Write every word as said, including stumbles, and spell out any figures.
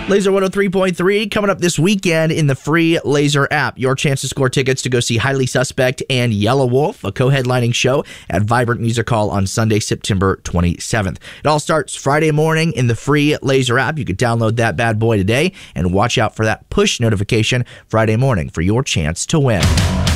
Laser one oh three point three coming up this weekend in the free Laser app. Your chance to score tickets to go see Highly Suspect and Yellow Wolf, a co-headlining show at Vibrant Music Hall on Sunday, September twenty-seventh. It all starts Friday morning in the free Laser app. You can download that bad boy today and watch out for that push notification Friday morning for your chance to win.